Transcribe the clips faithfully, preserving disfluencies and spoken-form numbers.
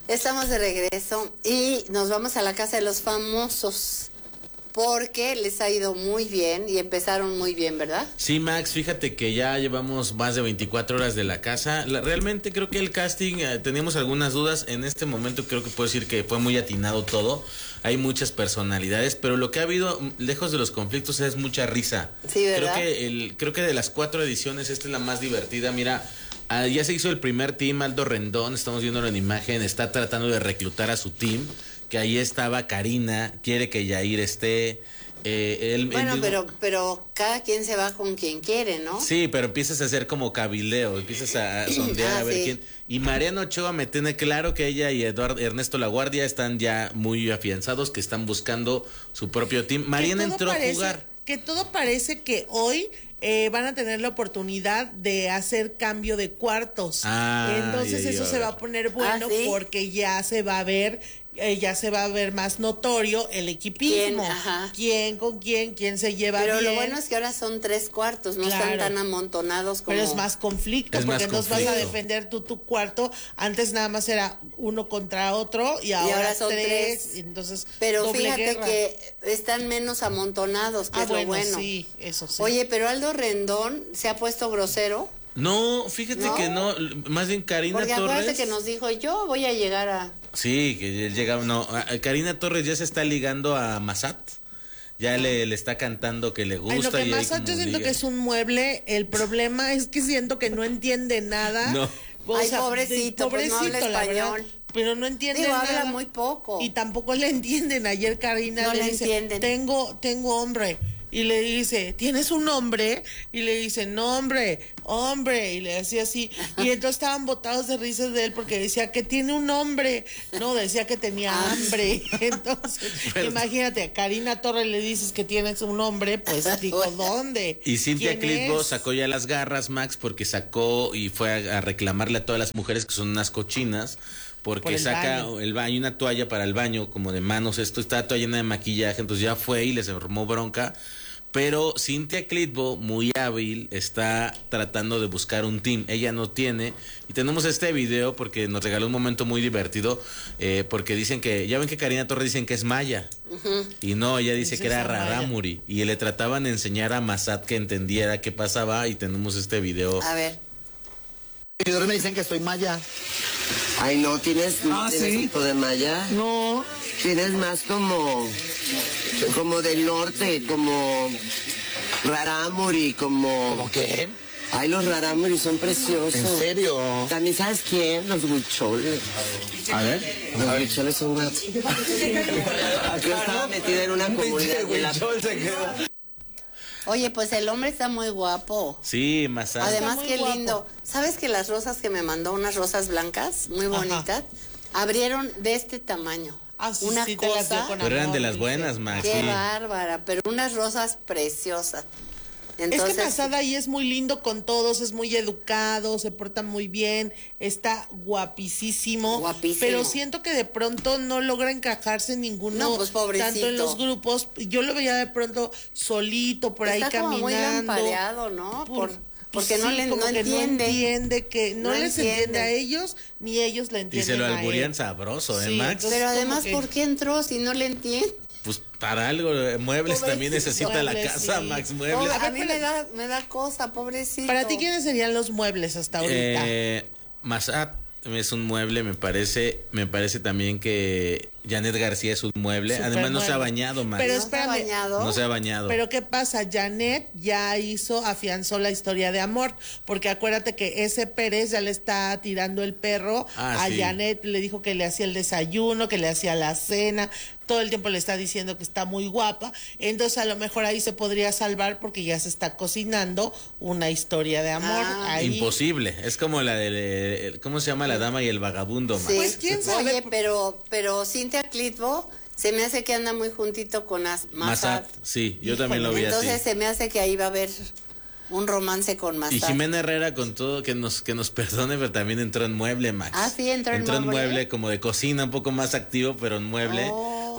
Estamos de regreso y nos vamos a la casa de los famosos porque les ha ido muy bien y empezaron muy bien, ¿verdad? Sí, Max, fíjate que ya llevamos más de veinticuatro horas de la casa. La, realmente creo que el casting, eh, teníamos algunas dudas. En este momento creo que puedo decir que fue muy atinado todo. Hay muchas personalidades, pero lo que ha habido, lejos de los conflictos, es mucha risa. Sí, ¿verdad? Creo que, el, creo que de las cuatro ediciones esta es la más divertida. Mira, ah, ya se hizo el primer team, Aldo Rendón, estamos viéndolo en imagen, está tratando de reclutar a su team. Que ahí estaba Karina, quiere que Yair esté. Eh, él, bueno, él, pero pero cada quien se va con quien quiere, ¿no? Sí, pero empiezas a hacer como cabildeo, empiezas a sondear ah, a ver sí. quién. Y Mariana Ochoa me tiene claro que ella y Eduardo Ernesto Laguardia están ya muy afianzados, que están buscando su propio team. Mariana entró parece, a jugar. Que todo parece que hoy eh, van a tener la oportunidad de hacer cambio de cuartos. Ah, Entonces ya, eso ya, se ya. va a poner bueno ¿Ah, sí? porque ya se va a ver, eh, ya se va a ver más notorio el equipismo. ¿Quién? Ajá. ¿Quién con quién? ¿Quién se lleva Pero bien? lo bueno es que ahora son tres cuartos, no Claro. están tan amontonados como... Pero es más conflicto, Es porque más nos vas a conflicto. defender tú tu cuarto. Antes nada más era uno contra otro y ahora, ahora son tres. tres. Y entonces, Pero doble fíjate guerra. que están menos amontonados, que Ah, es bueno, lo bueno. sí, eso sí. Oye, pero Aldo Rendón se ha puesto grosero. No, fíjate ¿No? que no, más bien Karina Porque acuérdate Torres. que nos dijo, yo voy a llegar a... Sí, que él llegaba, no, a- a Karina Torres ya se está ligando a Massat. Ya le, le está cantando que le gusta. Ay, lo que y ahí más como yo siento liga. que es un mueble. El problema es que siento que no entiende nada. No. O Ay, sea, pobrecito, de- pues no habla la verdad, español. pero no entiende Digo, nada. habla muy poco. Y tampoco le entienden. Ayer Karina No le le dice, entienden. tengo, tengo hombre. Y le dice, ¿tienes un hombre? Y le dice, no, hombre, hombre. Y le decía así. Y entonces estaban botados de risas de él porque decía que tiene un hombre. No, decía que tenía Ah. hambre. Entonces, Pero- imagínate, a Karina Torres le dices que tienes un hombre, pues dijo, ¿dónde? Y Cintia ¿Quién Clitbo es? sacó ya las garras, Max, porque sacó y fue a, a reclamarle a todas las mujeres que son unas cochinas, porque Por el saca baño. el baño, una toalla para el baño, como de manos, esto está toda llena de maquillaje, entonces ya fue y les armó bronca. Pero Cintia Clitbo, muy hábil, está tratando de buscar un team. Ella no tiene. Y tenemos este video porque nos regaló un momento muy divertido. Eh, porque dicen que, ya ven que Karina Torres dicen que es maya. Ujú. Y no, ella dice que era Princesa Maya. Rarámuri. Y le trataban de enseñar a Massat que entendiera qué pasaba. Y tenemos este video. A ver. Los seguidores me dicen que soy maya. Ay, no, tienes, Ah, tienes ¿sí? un tipo de maya. No. Tienes más como, como del norte, como rarámuri, como... ¿Cómo qué? Ay, los rarámuri son preciosos. ¿En serio? También, ¿sabes quién? Los huicholes. A ver. Los huicholes son guapos. Yo estaba metida en una comunidad de la... Oye, pues el hombre está muy guapo. Sí, Massat. Además, muy qué guapo. lindo. ¿Sabes que las rosas que me mandó, unas rosas blancas, muy Ajá. bonitas, abrieron de este tamaño? Ah, sí, Una sí, te las dio cosa, con Pero eran de amor, las dice. buenas, Max. qué sí. bárbara, pero unas rosas preciosas. Es Entonces, que Masada ahí es muy lindo con todos, es muy educado, se porta muy bien, está guapísimo. Guapísimo. Pero siento que de pronto no logra encajarse en ninguno, No, pues, pobrecito. tanto en los grupos. Yo lo veía de pronto solito por ahí está como muy caminando. lampareado, ¿no? Por, Pues porque no sí, le como no que entiende. no entiende que no, No les entiende. entiende. a ellos ni ellos le Y entienden se lo a alburían él. sabroso, ¿eh, Sí, Max? entonces, Pero como además, que- ¿por qué entró si no le entiende? Pues para algo, eh, muebles Pobrecito. también necesita la Muebles, casa, sí. Max, No, muebles. a mí me da, me da cosa, pobrecito. Para ti, ¿quiénes serían los muebles hasta ahorita? Eh, Massat es un mueble, me parece, me parece también que Janet García es un mueble. Súper Además no se ha mueble. bañado, Max. Pero ¿No se ha espérame, bañado? No se ha bañado. Pero ¿qué pasa? Janet ya hizo, afianzó la historia de amor, porque acuérdate que ese Pérez ya le está tirando el perro Ah, a sí. Janet, le dijo que le hacía el desayuno, que le hacía la cena, todo el tiempo le está diciendo que está muy guapa, entonces a lo mejor ahí se podría salvar porque ya se está cocinando una historia de amor. Ah. ahí. Imposible. Es como la de, ¿cómo se llama? La dama y el vagabundo, Max. Sí. Pues, ¿quién sabe? Oye, pero, pero Cintia Clitbo se me hace que anda muy juntito con As- Massad. Massat, sí, yo también lo vi Entonces así. se me hace que ahí va a haber un romance con Massad. Y Jimena Herrera, con todo, que nos que nos perdone, pero también entró en mueble, Max. Ah, sí, entró en mueble. mueble como de cocina, un poco más activo, pero en mueble. Oh.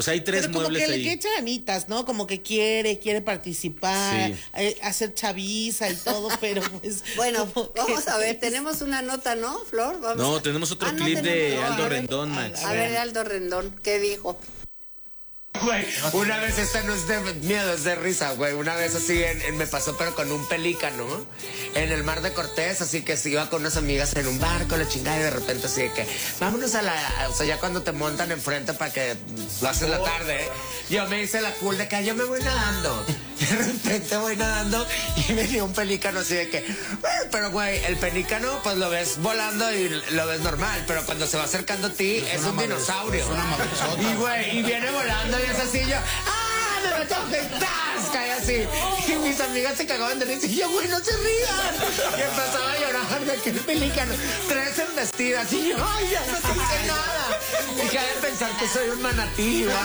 O sea, hay tres Pero como muebles que ahí. le echa ganitas, ¿no? Como que quiere, quiere participar, Sí. eh, hacer chaviza y todo, pero pues... Bueno, como que- vamos a ver, tenemos una nota, ¿no, Flor? Vamos No, a- tenemos otro Ah, no clip de tenemos- Aldo a ver, Rendón, Max. A ver, Aldo Rendón, ¿qué dijo? Güey, una vez, esta no es de miedo, es de risa, güey. Una vez así en, en- me pasó, pero con un pelícano en el Mar de Cortés, así que se iba con unas amigas en un barco, la chingada, y de repente así de que vámonos a la. O sea, ya cuando te montan enfrente para que lo haces la tarde, ¿eh? Yo me hice la cool de que yo me voy nadando. De repente voy nadando y venía un pelícano así de que. Pero, güey, el pelícano, pues lo ves volando y lo ves normal, pero cuando se va acercando a ti es, un dinosaurio. Y, güey, y viene volando y es así, yo, ¡ah! ¡Me meto a cae así. Y mis amigas se cagaban de risa y yo, güey, no se rían. Y empezaba a llorar de que el pelícano, tres embestidas. Y yo, ¡ay, ya no hice nada! Y que de pensar que soy un manatí, ¿verdad?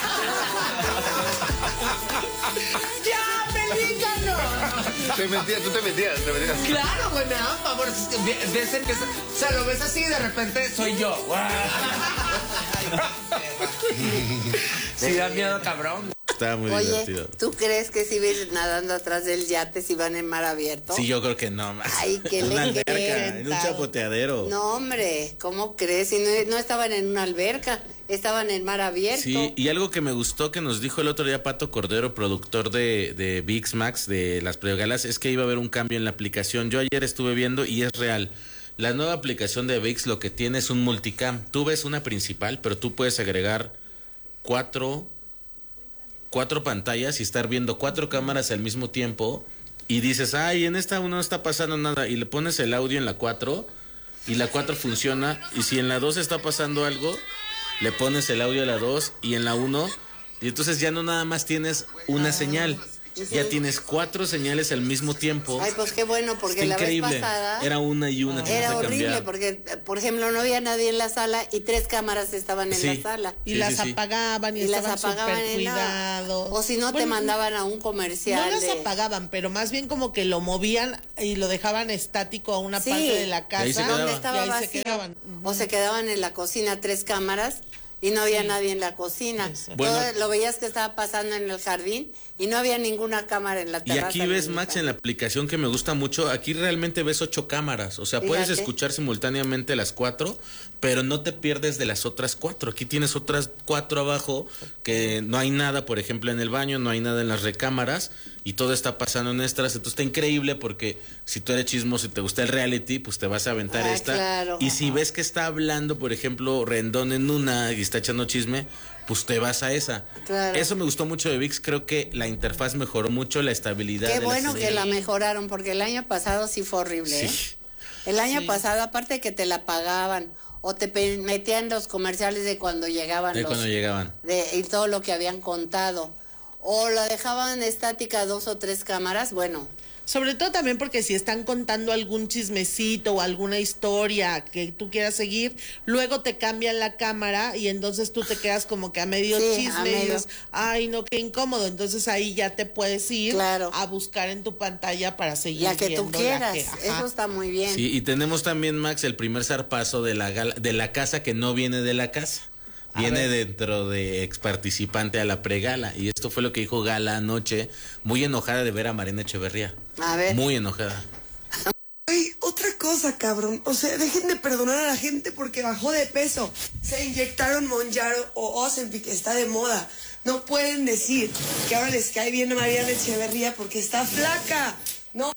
¡Ya, pelícano! Te metías, tú te metías, te metías. Claro, güey, me da favor. Ves el que, o sea, lo ves así y de repente soy yo. Sí, da miedo, cabrón. Estaba muy Oye, divertido. ¿tú crees que si ven nadando atrás del yate si van en mar abierto? Sí, yo creo que no, Max. Ay, ¿qué En le una alberca, creen? en un chapoteadero. No, hombre, ¿cómo crees? Si no, no estaban en una alberca, estaban en mar abierto. Sí, y algo que me gustó que nos dijo el otro día Pato Cordero, productor de, de VIX Max, de las pregalas, es que iba a haber un cambio en la aplicación. Yo ayer estuve viendo y es real. La nueva aplicación de VIX lo que tiene es un multicam. Tú ves una principal, pero tú puedes agregar cuatro, cuatro pantallas y estar viendo cuatro cámaras al mismo tiempo. Y dices, ay, en esta no está pasando nada. Y le pones el audio en la cuatro y la cuatro funciona. Y si en la dos está pasando algo, le pones el audio a la dos y en la uno. Y entonces ya no nada más tienes una señal. Ya tienes cuatro señales al mismo tiempo. Ay, pues qué bueno, porque Está la increíble. vez pasada Era una y una. tenías era que horrible, cambiar. porque, por ejemplo, no había nadie en la sala y tres cámaras estaban en Sí. la sala. Y Sí, las sí, sí. apagaban y, Y las estaban apagaban súper en la... cuidados. O si no, te Bueno, mandaban a un comercial. No las de- apagaban, pero más bien como que lo movían y lo dejaban estático a una Sí. parte de la casa. ahí se donde quedaba. estaba Y ahí se vacío. quedaban. O se quedaban en la cocina tres cámaras y no había nadie en la cocina. Exacto. Bueno. Todo lo veías que estaba pasando en el jardín y no había ninguna cámara en la Y terraza. aquí ni ves, en el Max, en jardín. la aplicación que me gusta mucho, aquí realmente ves ocho cámaras. O sea, puedes Fíjate. escuchar simultáneamente las cuatro, pero no te pierdes de las otras cuatro. Aquí tienes otras cuatro abajo, que no hay nada, por ejemplo, en el baño, no hay nada en las recámaras, y todo está pasando en estas. Entonces está increíble porque si tú eres chismoso y te gusta el reality, pues te vas a aventar Ah, esta. claro. Y si ves que está hablando, por ejemplo, Rendón en una y está echando chisme, pues te vas a esa. Claro. Eso me gustó mucho de VIX, creo que la interfaz mejoró mucho, la estabilidad. Qué de la bueno que señal. la mejoraron, porque el año pasado sí fue horrible. Sí. ¿eh? El año pasado, aparte que te la pagaban o te pe- metían los comerciales de cuando llegaban De los, cuando llegaban. de, y todo lo que habían contado, o la dejaban estática dos o tres cámaras, bueno, Sobre todo también porque si están contando algún chismecito o alguna historia que tú quieras seguir, luego te cambian la cámara y entonces tú te quedas como que a medio Sí, a chisme y medio. dices, ay no, qué incómodo. Entonces ahí ya te puedes ir Claro. a buscar en tu pantalla para seguir la que tú viendo quieras, que- ajá. eso está muy bien. Sí, y tenemos también, Max, el primer zarpazo de la, gala- de la casa que no viene de la casa. Viene dentro de ex participante a la pregala. Y esto fue lo que dijo Gala anoche, muy enojada de ver a Marina Echeverría. A ver. Muy enojada. Ay, otra cosa, cabrón. O sea, dejen de perdonar a la gente porque bajó de peso. Se inyectaron Monjaro o Ozempic, que está de moda. No pueden decir que ahora les cae bien a Mariana Echeverría porque está flaca. No.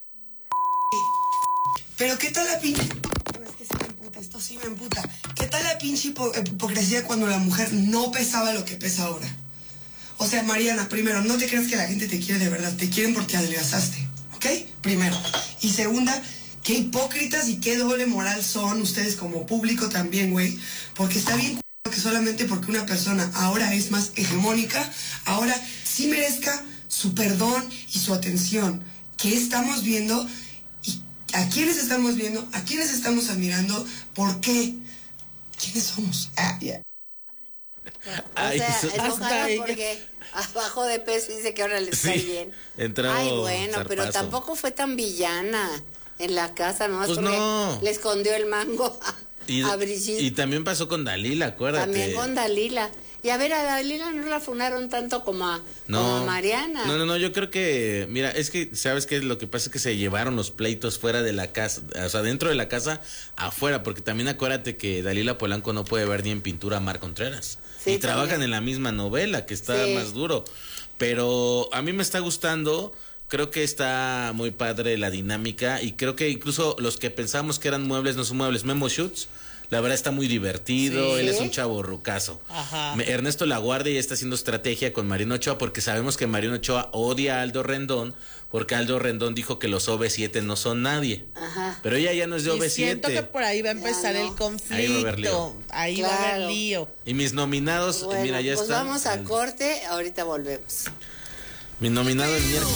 Pero ¿qué tal la pinche... No, es que sí me emputa, esto sí me emputa. ¿Qué tal la pinche hipo- hipocresía cuando la mujer no pesaba lo que pesa ahora? O sea, Mariana, primero, no te creas que la gente te quiere de verdad. Te quieren porque adelgazaste, ¿ok? Primero. Y segunda, qué hipócritas y qué doble moral son ustedes como público también, güey. Porque está bien que solamente porque una persona ahora es más hegemónica, ahora sí merezca su perdón y su atención. ¿Qué estamos viendo? ¿Y a quiénes estamos viendo? ¿A quiénes estamos admirando? ¿Por qué? ¿Quiénes somos? Ah, ya. Ay, o sea, eso- enojada Hasta ella. porque bajó de peso y dice que ahora les cae Sí, bien. entró Ay, bueno, pero zarpazo. tampoco fue tan villana en la casa, ¿no? Pues Porque no. le escondió el mango a, Y, a Brigitte. y también pasó con Dalila, acuérdate. También con Dalila. Y a ver, a Dalila no la funaron tanto como a, No, como a Mariana. No, no, no, yo creo que, mira, es que, ¿sabes qué? Lo que pasa es que se llevaron los pleitos fuera de la casa, o sea, dentro de la casa, afuera, porque también acuérdate que Dalila Polanco no puede ver ni en pintura a Mar Contreras. Sí, y trabajan también. en la misma novela, que está Sí. más duro. Pero a mí me está gustando, creo que está muy padre la dinámica, y creo que incluso los que pensamos que eran muebles no son muebles. Memo Schutz, la verdad está muy divertido, Sí. él es un chavo rucazo. Ajá. Me- Ernesto Laguardia ya está haciendo estrategia con Mariano Ochoa, porque sabemos que Mariano Ochoa odia a Aldo Rendón, porque Aldo Rendón dijo que los O V siete no son nadie. Ajá. Pero ella ya no es de Y O V siento siete. que por ahí va a empezar Ya no. el conflicto. Ahí va a haber lío. Ahí va a haber Claro. lío. Y mis nominados, Bueno, mira, ya pues están. vamos a corte, ahorita volvemos. Mi nominado el miércoles.